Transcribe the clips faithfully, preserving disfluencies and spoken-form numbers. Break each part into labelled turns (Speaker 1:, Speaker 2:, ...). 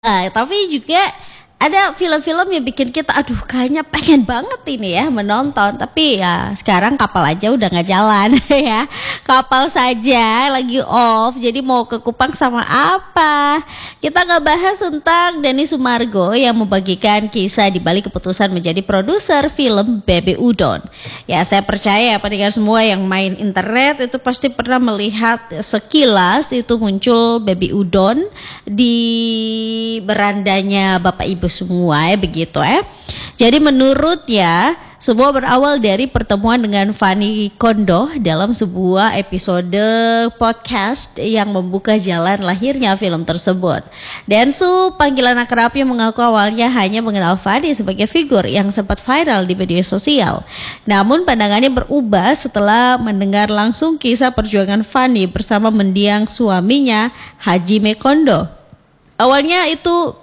Speaker 1: Uh, tapi juga ada film-film yang bikin kita aduh kayaknya pengen banget ini ya menonton, tapi ya sekarang kapal aja udah nggak jalan ya, kapal saja lagi off, jadi mau ke Kupang sama apa. Kita nggak bahas tentang Denny Sumargo yang membagikan kisah di balik keputusan menjadi produser film Baby Udon. Ya saya percaya pendengar semua yang main internet itu pasti pernah melihat sekilas itu muncul Baby Udon di berandanya Bapak Ibu semua ya begitu ya. Jadi menurutnya semua berawal dari pertemuan dengan Fanny Kondo dalam sebuah episode podcast yang membuka jalan lahirnya film tersebut. Densu, panggilan akrabnya, mengaku awalnya hanya mengenal Fanny sebagai figur yang sempat viral di media sosial. Namun pandangannya berubah setelah mendengar langsung kisah perjuangan Fanny bersama mendiang suaminya Hajime Kondo. Awalnya itu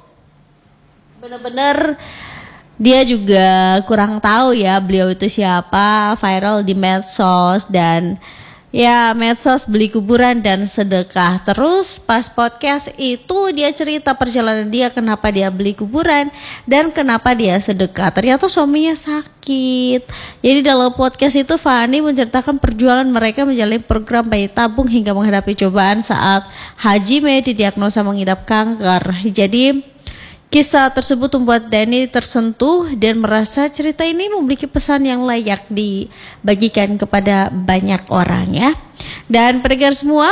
Speaker 1: benar-benar dia juga kurang tahu ya beliau itu siapa, viral di medsos dan ya medsos beli kuburan dan sedekah. Terus pas podcast itu dia cerita perjalanan dia kenapa dia beli kuburan dan kenapa dia sedekah. Ternyata suaminya sakit. Jadi dalam podcast itu Fanny menceritakan perjuangan mereka menjalani program bayi tabung hingga menghadapi cobaan saat Hajime didiagnosa mengidap kanker. Jadi kisah tersebut membuat Denny tersentuh dan merasa cerita ini memiliki pesan yang layak dibagikan kepada banyak orang ya. Dan pendengar semua,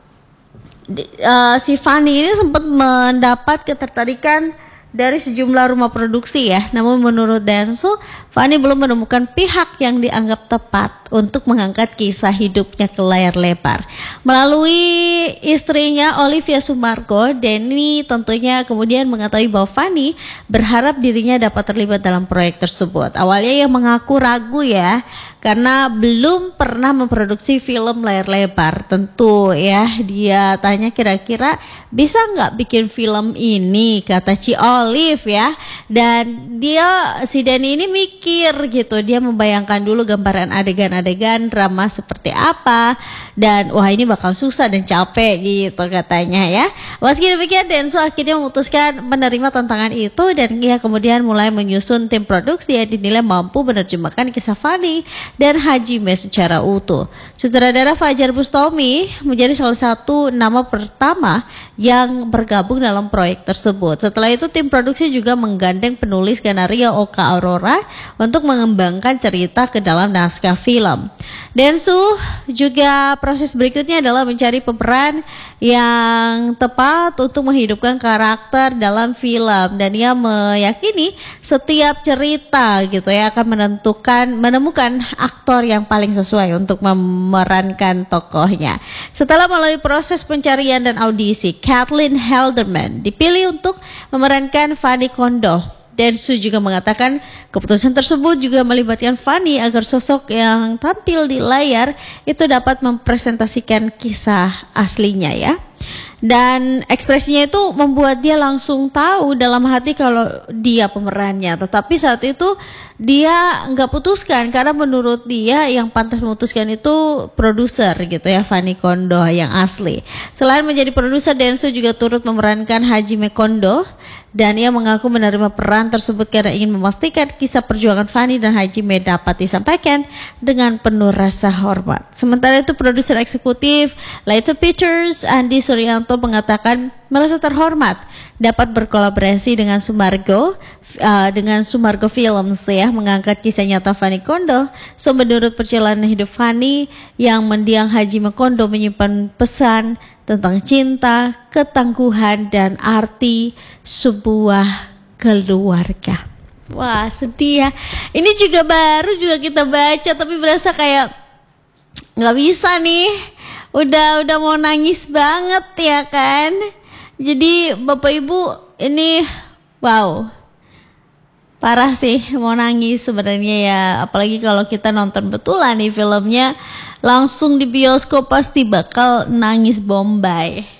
Speaker 1: uh, si Fanny ini sempat mendapat ketertarikan dari sejumlah rumah produksi ya. Namun menurut Densu, Fanny belum menemukan pihak yang dianggap tepat untuk mengangkat kisah hidupnya ke layar lebar. Melalui istrinya Olivia Sumargo, Denny tentunya kemudian mengetahui bahwa Fanny berharap dirinya dapat terlibat dalam proyek tersebut. Awalnya ia mengaku ragu ya, karena belum pernah memproduksi film layar lebar. Tentu ya, dia tanya kira-kira bisa nggak bikin film ini, kata Ci Olive ya. Dan dia, si Denny ini mikir gitu, dia membayangkan dulu gambaran adegan-adegan drama seperti apa. Dan wah ini bakal susah dan capek gitu katanya ya. Meski demikian Densu akhirnya memutuskan menerima tantangan itu dan ia kemudian mulai menyusun tim produksi yang dinilai mampu menerjemahkan kisah Fanny dan Hajime secara utuh. Sutradara Fajar Bustomi menjadi salah satu nama pertama yang bergabung dalam proyek tersebut. Setelah itu tim produksi juga menggandeng penulis skenario Oka Aurora untuk mengembangkan cerita ke dalam naskah film. Densu juga proses berikutnya adalah mencari pemeran yang tepat untuk menghidupkan karakter dalam film dan ia meyakini setiap cerita gitu ya akan menentukan menemukan aktor yang paling sesuai untuk memerankan tokohnya. Setelah melalui proses pencarian dan audisi, Kathleen Halderman dipilih untuk memerankan Fanny Kondo. Densu juga mengatakan keputusan tersebut juga melibatkan Fanny agar sosok yang tampil di layar itu dapat mempresentasikan kisah aslinya ya. Dan ekspresinya itu membuat dia langsung tahu dalam hati kalau dia pemerannya. Tetapi saat itu dia nggak putuskan karena menurut dia yang pantas memutuskan itu produser gitu ya, Fanny Kondo yang asli. Selain menjadi produser, Densu juga turut memerankan Hajime Kondo dan ia mengaku menerima peran tersebut karena ingin memastikan kisah perjuangan Fanny dan Hajime dapat disampaikan dengan penuh rasa hormat. Sementara itu produser eksekutif Laito Pictures Andi Suryanto mengatakan merasa terhormat dapat berkolaborasi dengan Sumargo uh, dengan Sumargo Films ya, mengangkat kisah nyata Fanny Kondo. So menurut perjalanan hidup Fanny yang mendiang Hajime Kondo menyimpan pesan tentang cinta, ketangguhan dan arti sebuah keluarga. Wah sedih ya. Ini juga baru juga kita baca tapi berasa kayak nggak bisa nih. Udah udah mau nangis banget ya kan. Jadi Bapak Ibu ini wow parah sih, mau nangis sebenarnya ya. Apalagi kalau kita nonton betulan nih filmnya langsung di bioskop pasti bakal nangis bombay.